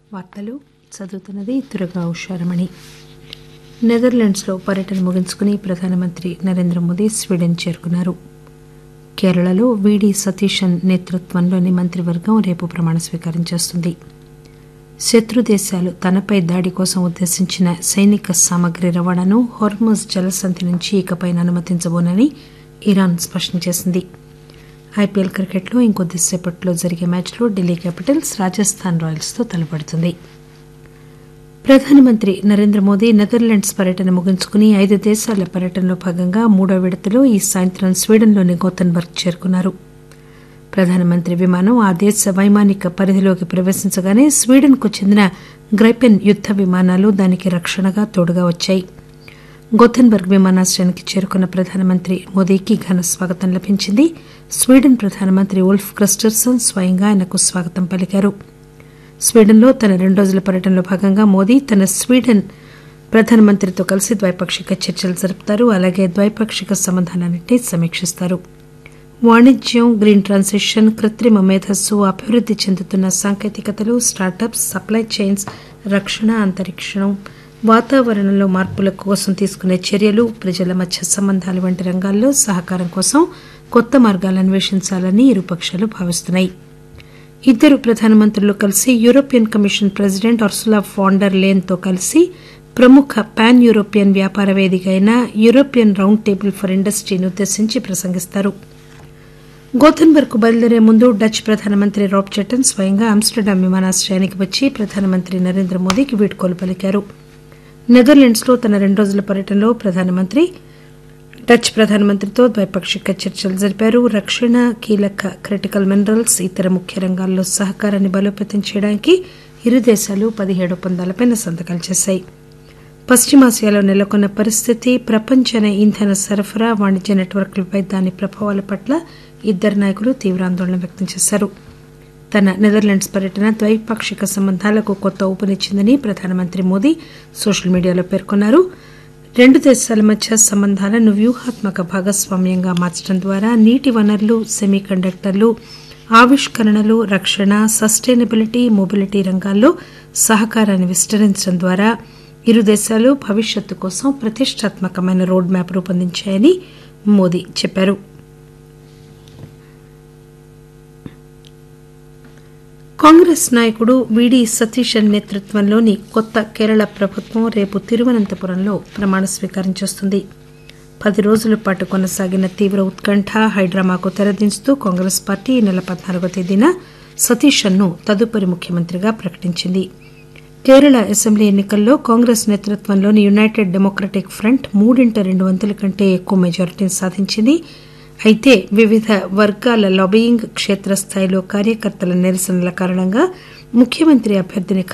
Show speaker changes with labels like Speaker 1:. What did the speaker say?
Speaker 1: వార్తలు చదువుతున్నది దుర్గా ఉషారమణి. నెదర్లాండ్స్లో పర్యటన ముగించుకుని ప్రధానమంత్రి నరేంద్ర మోదీ స్వీడన్ చేరుకున్నారు. కేరళలో వీడి సతీశన్ నేతృత్వంలోని మంత్రివర్గం రేపు ప్రమాణ స్వీకారం చేస్తుంది. శత్రు దేశాలు తనపై దాడి కోసం ఉద్దేశించిన సైనిక సామగ్రి రవాణాను హోర్ముజ్ జలసంధి నుంచి ఇకపైన అనుమతించబోనని ఇరాన్ స్పష్టం చేసింది. ఐపీఎల్ క్రికెట్లో ఇంకొద్దిసేపట్లో జరిగే మ్యాచ్లో ఢిల్లీ క్యాపిటల్స్ రాజస్థాన్ రాయల్స్తో తలపడుతుంది. ప్రధానమంత్రి నరేంద్ర మోదీ నెదర్లాండ్స్ పర్యటన ముగించుకుని 5 దేశాల పర్యటనలో భాగంగా 3వ విడతలో ఈ సాయంత్రం స్వీడన్లోని గోథెన్బర్గ్ చేరుకున్నారు. ప్రధానమంత్రి విమానం ఆ దేశ వైమానిక పరిధిలోకి ప్రవేశించగానే స్వీడన్కు చెందిన గ్రైపెన్ యుద్ద విమానాలు దానికి రక్షణగా తోడుగా వచ్చాయి. గోథెన్బర్గ్ విమానాశ్రయానికి చేరుకున్న ప్రధానమంత్రి మోదీకి ఘన స్వాగతం లభించింది. స్వీడన్ ప్రధానమంత్రి ఉల్ఫ్ క్రిస్టర్సన్ స్వయంగా ఆయనకు స్వాగతం పలికారు. స్వీడన్లో తన 2 రోజుల పర్యటనలో భాగంగా మోదీ తన స్వీడన్ ప్రధానమంత్రితో కలిసి ద్వైపాక్షిక చర్చలు జరుపుతారు. అలాగే ద్వైపాక్షిక సంబంధాలన్నింటినీ సమీక్షిస్తారు. వాణిజ్యం, గ్రీన్ ట్రాన్సిషన్, కృత్రిమ మేధస్సు, అభివృద్ది చెందుతున్న సాంకేతికతలు, స్టార్టప్స్, సప్లై చైన్స్, రక్షణ, అంతరిక్షం, వాతావరణంలో మార్పుల కోసం తీసుకునే చర్యలు, ప్రజల మధ్య సంబంధాలు వంటి రంగాల్లో సహకారం కోసం కొత్త మార్గాలు అన్వేషించాలని ఇరుపక్షాలు భావిస్తున్నాయి. ఇద్దరు ప్రధానమంత్రులు కలిసి European commission president Ursula van der లేయన్తో కలిసి ప్రముఖ పాన్ యూరోపియన్ వ్యాపార వేదిక అయిన యూరోపియన్ రౌండ్ టేబుల్ ఫర్ ఇండస్ట్రీని ఉద్దేశించి ప్రసంగిస్తారు. గోథెన్బర్గ్ బయలుదేరే ముందు డచ్ ప్రధానమంత్రి రాబ్ చెటన్ స్వయంగా ఆమ్స్టర్డామ్ విమానాశ్రయానికి వచ్చి ప్రధానమంత్రి నరేంద్ర మోదీకి వీడ్కోలు పలికారు. నెదర్లాండ్స్లో తన 2 రోజుల పర్యటనలో ప్రధానమంత్రి డచ్ ప్రధానమంత్రితో ద్వైపాక్షిక చర్చలు జరిపారు. రక్షణ, కీలక క్రిటికల్ మినరల్స్, ఇతర ముఖ్య రంగాల్లో సహకారాన్ని బలోపేతం చేయడానికి ఇరు దేశాలు 17 ఒప్పందాలపై సంతకాలు చేశాయి. పశ్చిమాసియాలో నెలకొన్న పరిస్థితి, ప్రపంచ ఇంధన సరఫరా, వాణిజ్య నెట్వర్క్లపై దాని ప్రభావాల పట్ల ఇద్దరు నాయకులు తీవ్ర ఆందోళన వ్యక్తం చేశారు. తన నెదర్లాండ్స్ పర్యటన ద్వైపాక్షిక సంబంధాలకు కొత్త ఊపునిచ్చిందని ప్రధానమంత్రి మోదీ సోషల్ మీడియాలో పేర్కొన్నారు. 2 దేశాల మధ్య సంబంధాలను వ్యూహాత్మక భాగస్వామ్యంగా మార్చడం ద్వారా నీటి వనరులు, సెమీ కండక్టర్లు, ఆవిష్కరణలు, రక్షణ, సస్టైనబిలిటీ, మొబిలిటీ రంగాల్లో సహకారాన్ని విస్తరించడం ద్వారా ఇరు దేశాలు భవిష్యత్తు కోసం ప్రతిష్టాత్మకమైన రోడ్ మ్యాప్ రూపొందించాయని మోదీ చెప్పారు. కాంగ్రెస్ నాయకుడు వీడి సతీశన్ నేతృత్వంలోని కొత్త కేరళ ప్రభుత్వం రేపు తిరువనంతపురంలో ప్రమాణ స్వీకారం చేస్తుంది. 10 రోజుల పాటు కొనసాగిన తీవ్ర ఉత్కంఠ, హైడ్రామాకు తెరదించుతూ కాంగ్రెస్ పార్టీ ఈ నెల 14వ తేదీన సతీశన్ను తదుపరి ముఖ్యమంత్రిగా ప్రకటించింది. కేరళ అసెంబ్లీ ఎన్నికల్లో కాంగ్రెస్ నేతృత్వంలోని యునైటెడ్ డెమోక్రటిక్ ఫ్రంట్ 3/2 కంటే ఎక్కువ మెజారిటీని సాధించింది. అయితే వివిధ వర్గాల లాబియింగ్, క్షేత్రస్థాయిలో కార్యకర్తల నిరసనల కారణంగా ముఖ్యమంత్రి అభ్యర్థిని